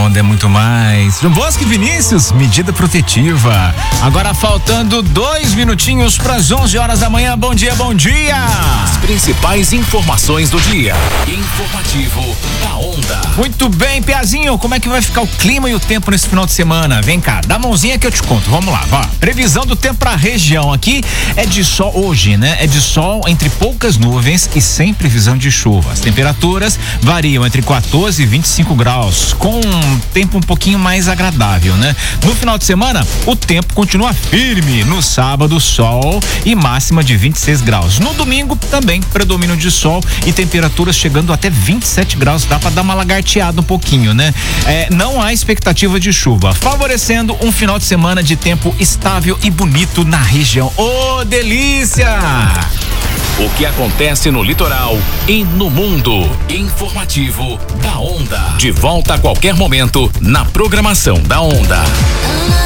Onda é muito mais. João Bosco e Vinícius, medida protetiva. Agora faltando 2 minutinhos para as 11 horas da manhã. Bom dia, bom dia. As principais informações do dia. Informativo da Onda. Muito bem, Piazinho, como é que vai ficar o clima e o tempo nesse final de semana? Vem cá, dá a mãozinha que eu te conto. Vamos lá, vá. Previsão do tempo para a região aqui é de sol hoje, né? É de sol entre poucas nuvens e sem previsão de chuva. As temperaturas variam entre 14 e 25 graus, com um tempo um pouquinho mais agradável, né? No final de semana, o tempo continua firme. No sábado, sol e máxima de 26 graus. No domingo, também predomínio de sol e temperaturas chegando até 27 graus. Dá pra dar uma lagarteada um pouquinho, né? Não há expectativa de chuva, favorecendo um final de semana de tempo estável e bonito na região. Ô, delícia! O que acontece no litoral e no mundo. Informativo da Onda. De volta a qualquer momento na programação da Onda.